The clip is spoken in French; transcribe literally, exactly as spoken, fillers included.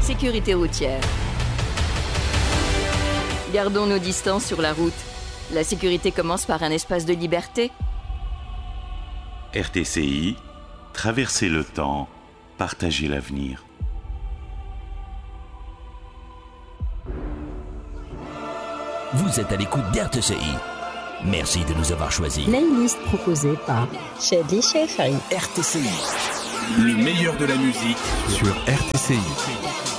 Sécurité routière. Gardons nos distances sur la route. La sécurité commence par un espace de liberté. R T C I, traverser le temps, partager l'avenir. Vous êtes à l'écoute d'R T C I. Merci de nous avoir choisis. Playlist proposée par Shadley Shefari. R T C I. Le meilleur de la musique sur R T C I.